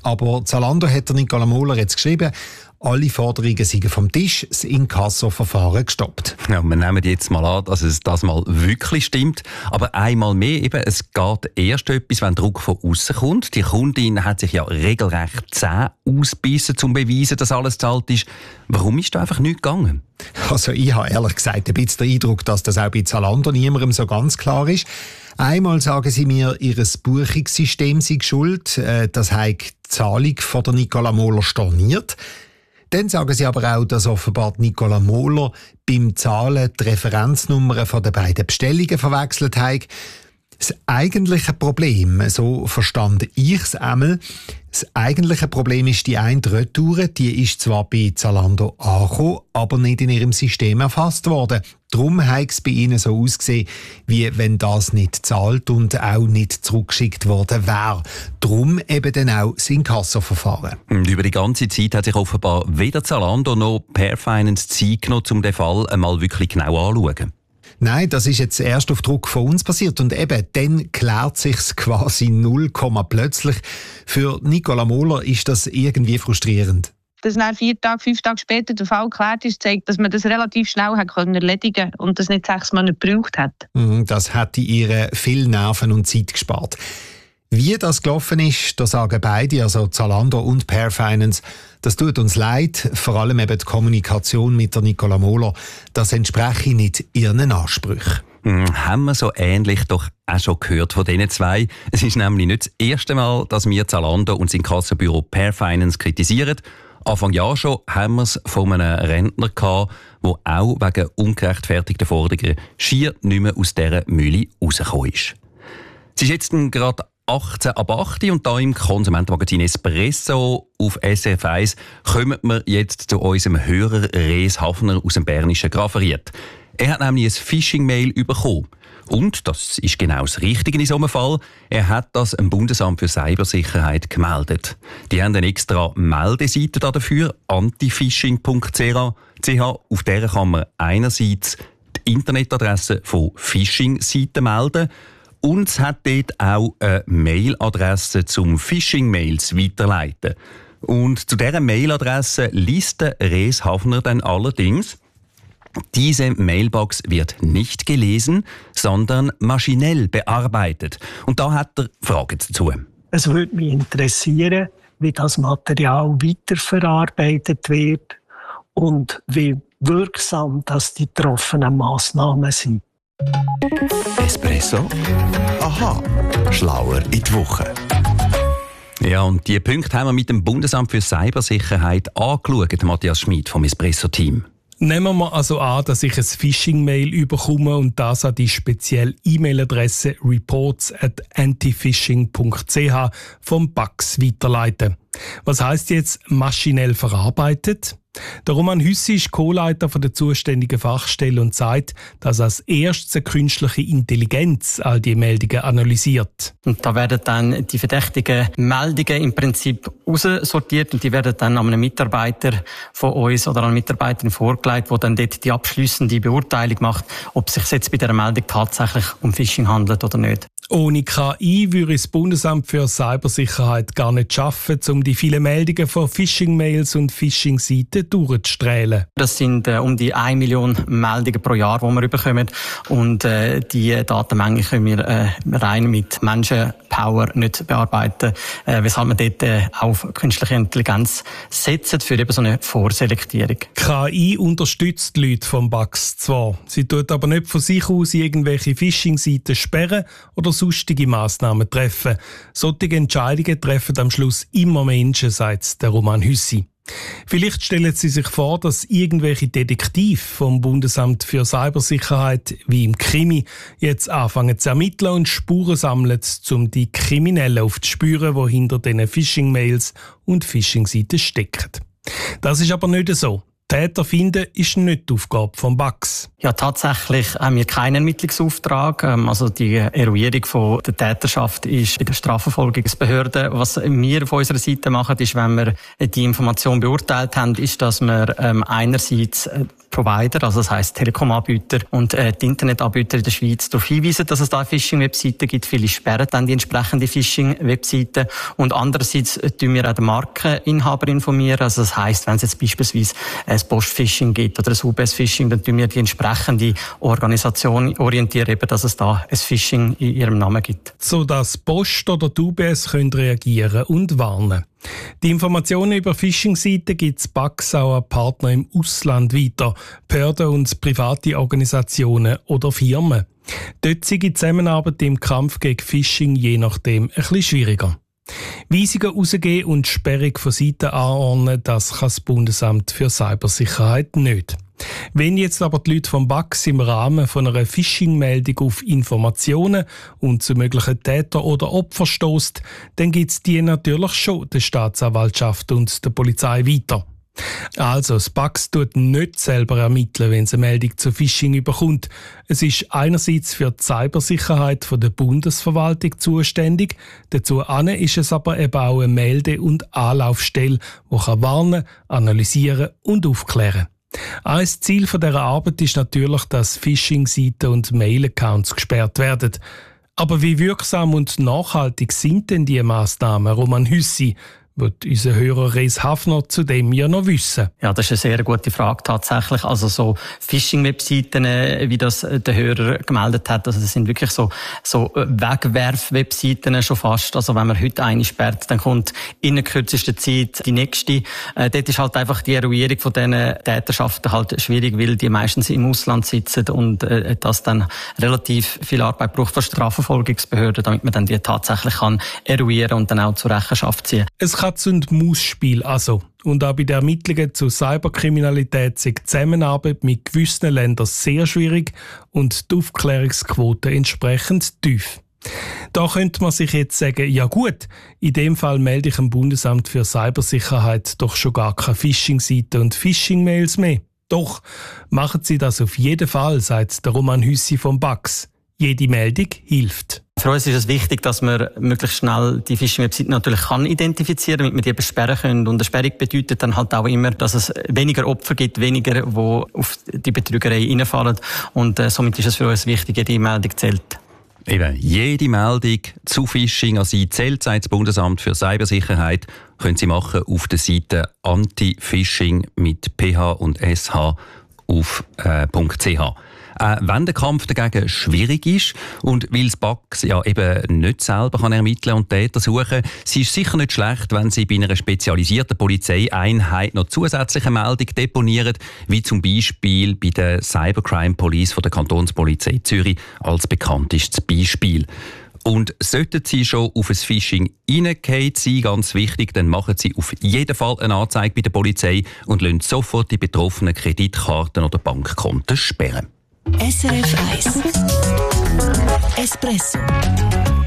aber Zalando hat Nicola Mohler jetzt geschrieben, alle Forderungen seien vom Tisch, das Inkasso-Verfahren gestoppt. Ja, wir nehmen jetzt mal an, dass es das mal wirklich stimmt. Aber einmal mehr, eben, es geht erst etwas, wenn Druck von außen kommt. Die Kundin hat sich ja regelrecht Zähne ausgebissen, um zu beweisen, dass alles zahlt ist. Warum ist da einfach nichts gegangen? Also ich habe ehrlich gesagt ein bisschen den Eindruck, dass das auch bei Zalando niemandem so ganz klar ist. Einmal sagen sie mir, ihr Buchungssystem sei schuld, das hat die Zahlung von der Nicola Mohler storniert. Dann sagen sie aber auch, dass offenbar Nicola Mohler beim Zahlen die Referenznummern von den beiden Bestellungen verwechselt hat. Das eigentliche Problem, so verstand ich es einmal, das eigentliche Problem ist die eine Retour, die ist zwar bei Zalando angekommen, aber nicht in ihrem System erfasst worden. Darum hat es bei ihnen so ausgesehen, wie wenn das nicht gezahlt und auch nicht zurückgeschickt worden wäre. Darum eben dann auch das Inkasso-Verfahren. Und über die ganze Zeit hat sich offenbar weder Zalando noch Pair Finance Zeit genommen, um den Fall einmal wirklich genau anzuschauen. Nein, das ist jetzt erst auf Druck von uns passiert und eben dann klärt sich's quasi 0, plötzlich. Für Nicola Mohler ist das irgendwie frustrierend. Dass dann 4 Tage, 5 Tage später der Fall geklärt ist, zeigt, dass man das relativ schnell erledigen konnte und das nicht 6 Monate gebraucht hat. Das hätte ihr viel Nerven und Zeit gespart. Wie das gelaufen ist, da sagen beide, also Zalando und Pair Finance, das tut uns leid, vor allem eben die Kommunikation mit der Nicola Mohler, das entspreche nicht ihren Ansprüchen. Haben wir so ähnlich doch auch schon gehört von diesen zwei. Es ist nämlich nicht das erste Mal, dass wir Zalando und das Inkassobüro Pair Finance kritisieren. Anfang Jahr schon haben wir es von einem Rentner gehabt, der auch wegen ungerechtfertigter Forderungen schier nicht mehr aus dieser Mühle rausgekommen ist. Es ist jetzt gerade 18 ab 8 und da im Konsumentenmagazin Espresso auf SRF 1 kommen wir jetzt zu unserem Hörer Rees Hafner aus dem bernischen Grafenried. Er hat nämlich ein Phishing-Mail bekommen. Und, das ist genau das Richtige in so einem Fall, er hat das dem Bundesamt für Cybersicherheit gemeldet. Die haben eine extra Meldeseite dafür, antifishing.ch. Auf der kann man einerseits die Internetadresse von Phishing-Seiten melden, und es hat dort auch eine Mailadresse zum Phishing-Mails weiterleiten. Und zu dieser Mailadresse liest Rees Hafner dann allerdings: Diese Mailbox wird nicht gelesen, sondern maschinell bearbeitet. Und da hat er Fragen dazu. Es würde mich interessieren, wie das Material weiterverarbeitet wird und wie wirksam das die getroffenen Massnahmen sind. Espresso? Aha, schlauer in die Woche. Ja, und diese Punkte haben wir mit dem Bundesamt für Cybersicherheit angeschaut, Matthias Schmid vom Espresso-Team. Nehmen wir also an, dass ich ein Phishing-Mail bekomme und das an die spezielle E-Mail-Adresse reports@antifishing.ch vom BAX weiterleite. Was heisst jetzt maschinell verarbeitet? Der Roman Hüssi ist Co-Leiter der zuständigen Fachstelle und sagt, dass als erstes eine künstliche Intelligenz all die Meldungen analysiert. Und da werden dann die verdächtigen Meldungen im Prinzip aussortiert und die werden dann an einen Mitarbeiter von uns oder an eine Mitarbeiterin vorgelegt, die dann dort die abschliessende Beurteilung macht, ob es sich jetzt bei dieser Meldung tatsächlich um Phishing handelt oder nicht. Ohne KI würde das Bundesamt für Cybersicherheit gar nicht schaffen, um die vielen Meldungen von Phishing-Mails und Phishing-Seiten durchzustrählen. Das sind um die 1 Million Meldungen pro Jahr, die wir bekommen. Und die Datenmenge können wir rein mit Menschenpower nicht bearbeiten, weshalb wir dort auf künstliche Intelligenz setzen für eben so eine Vorselektierung. KI unterstützt die Leute vom BAX zwar. Sie tut aber nicht von sich aus irgendwelche Phishing-Seiten sperren oder sonstige Massnahmen treffen. Solche Entscheidungen treffen am Schluss immer Menschen, sagt der Roman Hüssi. Vielleicht stellen Sie sich vor, dass irgendwelche Detektive vom Bundesamt für Cybersicherheit, wie im Krimi, jetzt anfangen zu ermitteln und Spuren sammeln, um die Kriminellen aufzuspüren, die hinter diesen Phishing-Mails und Phishing-Seiten stecken. Das ist aber nicht so. Täter finden ist nicht die Aufgabe vom BAX. Ja, tatsächlich haben wir keinen Ermittlungsauftrag. Also die Eruierung von der Täterschaft ist bei der Strafverfolgungsbehörde. Was wir von unserer Seite machen, ist, wenn wir die Information beurteilt haben, ist, dass wir einerseits Provider, also das heisst Telekom-Anbieter und die Internetanbieter in der Schweiz darauf hinweisen, dass es da Phishing-Webseiten gibt. Viele sperren dann die entsprechende Phishing-Webseiten und andererseits tun wir auch den Markeninhaber informieren. Also das heisst, wenn es jetzt beispielsweise ein Post-Phishing gibt oder ein UBS-Phishing, dann tun wir die entsprechende Organisation orientieren, eben, dass es da ein Phishing in ihrem Namen gibt. So dass Post oder die UBS können reagieren und warnen. Die Informationen über Phishing-Seiten gibt es BAKS auch an Partner im Ausland weiter, Behörden und private Organisationen oder Firmen. Dort sei die Zusammenarbeit im Kampf gegen Phishing je nachdem ein bisschen schwieriger. Weisungen rausgeben und Sperrung von Seiten anordnen, das kann das Bundesamt für Cybersicherheit nicht. Wenn jetzt aber die Leute vom BAKS im Rahmen von einer Phishing-Meldung auf Informationen und zu möglichen Täter oder Opfern stösst, dann gibt es die natürlich schon der Staatsanwaltschaft und der Polizei weiter. Also, das BAKS tut nicht selber ermitteln, wenn es eine Meldung zu Phishing überkommt. Es ist einerseits für die Cybersicherheit von der Bundesverwaltung zuständig, dazu ist es aber eben auch eine Melde- und Anlaufstelle, die warnen, analysieren und aufklären kann. Ein Ziel dieser Arbeit ist natürlich, dass Phishing-Seiten und Mail-Accounts gesperrt werden. Aber wie wirksam und nachhaltig sind denn diese Massnahmen, Roman Hüssi? Wird unser Hörer Reis Hafner zu dem ja noch wissen? Ja, das ist eine sehr gute Frage tatsächlich. Also so Phishing-Webseiten, wie das der Hörer gemeldet hat, also das sind wirklich so Wegwerf-Webseiten schon fast. Also wenn man heute eine sperrt, dann kommt in der kürzesten Zeit die nächste. Dort ist halt einfach die Eruierung von diesen Täterschaften halt schwierig, weil die meistens im Ausland sitzen und das dann relativ viel Arbeit braucht von Strafverfolgungsbehörden, damit man dann die tatsächlich kann eruieren und dann auch zur Rechenschaft ziehen. Es Katz-und-Maus-Spiel also. Und auch bei den Ermittlungen zu Cyberkriminalität ist die Zusammenarbeit mit gewissen Ländern sehr schwierig und die Aufklärungsquote entsprechend tief. Da könnte man sich jetzt sagen, ja gut, in dem Fall melde ich dem Bundesamt für Cybersicherheit doch schon gar keine Phishing-Seiten und Phishing-Mails mehr. Doch, machen Sie das auf jeden Fall, sagt der Roman Hüssi vom BAKS. Jede Meldung hilft. Für uns ist es wichtig, dass man möglichst schnell die Phishing-Webseiten natürlich kann identifizieren, damit wir die besperren können. Und eine Sperrung bedeutet dann halt auch immer, dass es weniger Opfer gibt, weniger, die auf die Betrügerei reinfallen. Und somit ist es für uns wichtig, jede Meldung zählt. Eben, jede Meldung zu Phishing an Sie zählt, sagt das Bundesamt für Cybersicherheit. Können Sie machen auf der Seite anti-phishing mit ph und sh auf .ch. Wenn der Kampf dagegen schwierig ist und weil das BAKS ja eben nicht selber ermitteln und Täter suchen, es ist sicher nicht schlecht, wenn Sie bei einer spezialisierten Polizeieinheit noch zusätzliche Meldungen deponieren, wie zum Beispiel bei der Cybercrime Police von der Kantonspolizei Zürich als bekanntestes Beispiel. Und sollten Sie schon auf ein Phishing reingefallen sein, ganz wichtig, dann machen Sie auf jeden Fall eine Anzeige bei der Polizei und lassen sofort die betroffenen Kreditkarten oder Bankkonten sperren. SRF 1 Espresso